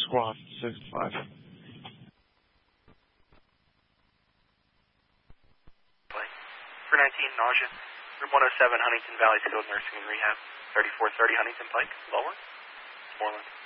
squad 65. For 19, nausea. Room 107, Huntington Valley Skilled Nursing and Rehab. 3430 Huntington Pike, Lower. Moreland.